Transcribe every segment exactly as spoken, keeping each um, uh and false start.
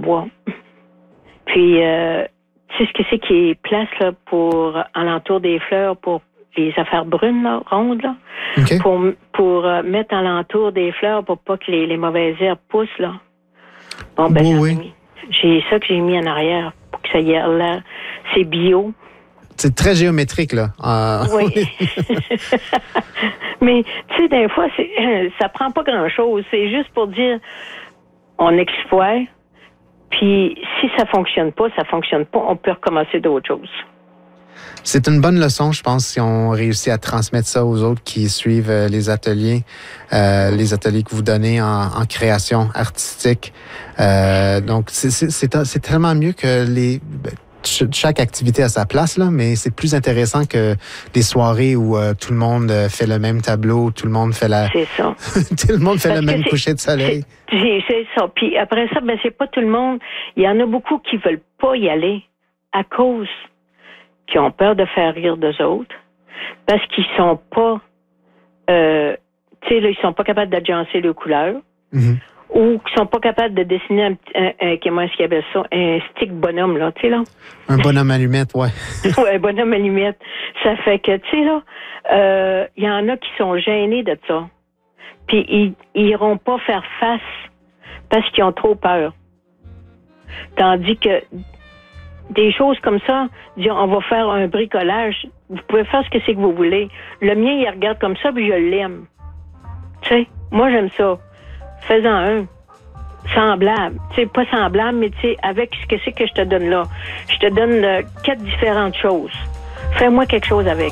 bois. Puis, euh, tu sais ce que c'est qui est place là, pour alentour des fleurs, pour les affaires brunes, là, rondes, là, okay. pour, pour euh, mettre alentour des fleurs pour pas que les, les mauvaises herbes poussent, là. Bon, ben, bon, oui. mis. J'ai ça que j'ai mis en arrière pour que ça y ait l'air. C'est bio. C'est très géométrique, là. Euh, oui. Mais, tu sais, des fois, c'est, ça prend pas grand-chose. C'est juste pour dire, on exploite, puis si ça fonctionne pas, ça fonctionne pas, on peut recommencer d'autres choses. C'est une bonne leçon, je pense, si on réussit à transmettre ça aux autres qui suivent euh, les ateliers, euh, les ateliers que vous donnez en, en création artistique. Euh, donc, c'est, c'est, c'est, c'est tellement mieux que les... Ben, chaque activité a sa place, là, mais c'est plus intéressant que des soirées où euh, tout le monde fait le même tableau, tout le monde fait la... C'est ça. tout le monde fait Parce le même coucher de soleil. C'est, c'est ça. Puis après ça, ben c'est pas tout le monde. Il y en a beaucoup qui veulent pas y aller à cause qu'ils ont peur de faire rire d'eux autres, parce qu'ils sont pas... Euh, tu sais, là, ils sont pas capables d'agencer les couleurs. Mm-hmm. Ou qui sont pas capables de dessiner un, un, un comment est-ce qu'ils appellent ça, un stick bonhomme, là, tu sais, là. Un bonhomme allumette, ouais. ouais, un bonhomme allumette. Ça fait que, tu sais, là, il euh, y en a qui sont gênés de ça. Puis, ils, ils iront pas faire face parce qu'ils ont trop peur. Tandis que des choses comme ça, disons, on va faire un bricolage, vous pouvez faire ce que c'est que vous voulez. Le mien, il regarde comme ça, puis je l'aime. Tu sais, moi, j'aime ça. Fais-en un. Semblable. Tu sais, pas semblable, mais tu sais, avec ce que c'est que je te donne là. Je te donne euh, quatre différentes choses. Fais-moi quelque chose avec.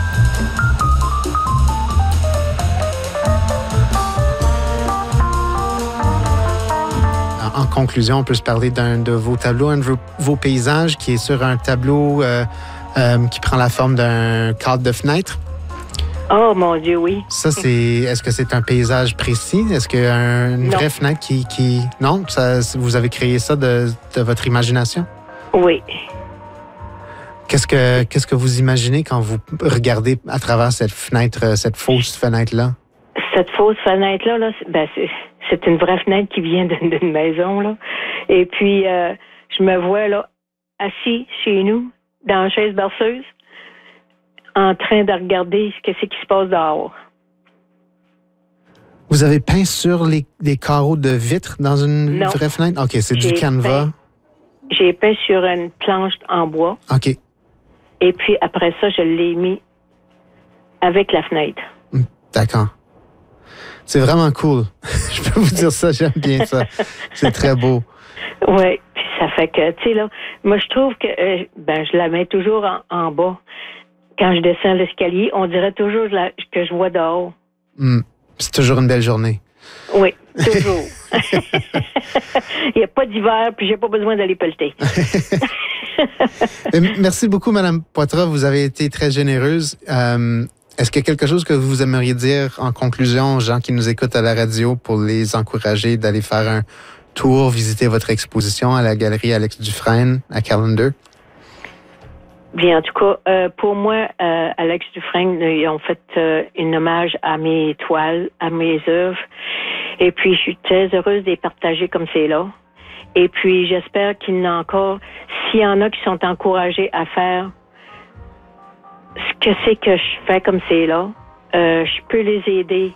En conclusion, on peut se parler d'un de vos tableaux, un de vos, vos paysages qui est sur un tableau euh, euh, qui prend la forme d'un cadre de fenêtre. Oh, mon Dieu, oui. Ça, c'est... Est-ce que c'est un paysage précis? Est-ce qu'il y a un, une non. vraie fenêtre qui... qui... Non? Ça, vous avez créé ça de, de votre imagination? Oui. Qu'est-ce que, qu'est-ce que vous imaginez quand vous regardez à travers cette fenêtre, cette fausse fenêtre-là? Cette fausse fenêtre-là, là, ben, c'est, c'est une vraie fenêtre qui vient d'une, d'une maison, là. Et puis, euh, je me vois, là, assis chez nous, dans la chaise berceuse, en train de regarder ce que c'est qui se passe dehors. Vous avez peint sur les, les carreaux de vitre dans une non. vraie fenêtre? OK, c'est J'ai du canevas. Peint, j'ai peint sur une planche en bois. OK. Et puis, après ça, je l'ai mis avec la fenêtre. D'accord. C'est vraiment cool. Je peux vous dire ça, j'aime bien ça. C'est très beau. Oui, puis ça fait que, tu sais, là, moi, je trouve que, euh, ben, je la mets toujours en, en bas. Quand je descends l'escalier, on dirait toujours la, que je vois dehors. Mm. C'est toujours une belle journée. Oui, toujours. Il n'y a pas d'hiver, puis j'ai pas besoin d'aller pelleter. Merci beaucoup, Mme Poitras. Vous avez été très généreuse. Euh, est-ce qu'il y a quelque chose que vous aimeriez dire en conclusion aux gens qui nous écoutent à la radio pour les encourager d'aller faire un tour, visiter votre exposition à la galerie Alex Dufresne à Callander? Bien, en tout cas, euh, pour moi, euh, Alex Dufresne, ils ont fait euh, un hommage à mes toiles, à mes œuvres. Et puis, je suis très heureuse de les partager comme c'est là. Et puis, j'espère qu'il y en a encore, s'il y en a qui sont encouragés à faire ce que c'est que je fais comme c'est là, euh, je peux les aider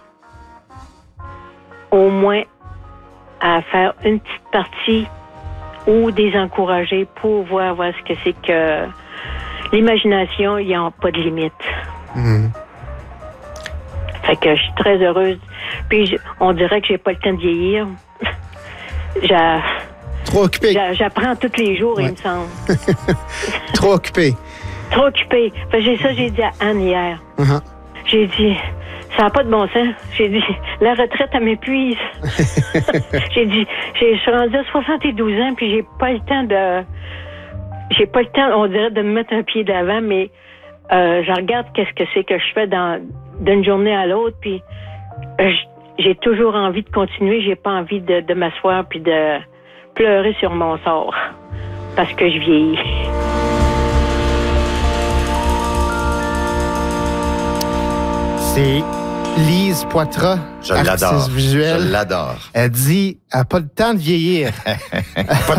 au moins à faire une petite partie ou des encourager pour voir, voir ce que c'est que l'imagination, il n'y a pas de limite. Mmh. Fait que je suis très heureuse. Puis je, on dirait que j'ai pas le temps de vieillir. J'a, Trop occupé. J'a, j'apprends tous les jours, ouais. Il me semble. Trop occupé. Trop occupé. Fait que j'ai ça, j'ai dit à Anne hier. Uh-huh. J'ai dit, ça n'a pas de bon sens. J'ai dit, la retraite, elle m'épuise. j'ai dit, j'ai, je suis rendue à soixante-douze ans, puis j'ai pas le temps de... J'ai pas le temps, on dirait, de me mettre un pied d'avant, mais euh, je regarde qu'est-ce que c'est que je fais dans, d'une journée à l'autre, puis euh, j'ai toujours envie de continuer. J'ai pas envie de, de m'asseoir puis de pleurer sur mon sort parce que je vieillis. C'est Lise Poitras, je artiste l'adore. visuelle. Je l'adore. Elle dit, elle n'a pas le temps de vieillir. Pas